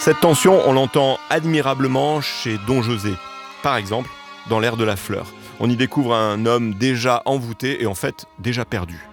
Cette tension, on l'entend admirablement chez Don José. Par exemple, dans L'Air de la fleur. On y découvre un homme déjà envoûté et en fait déjà perdu.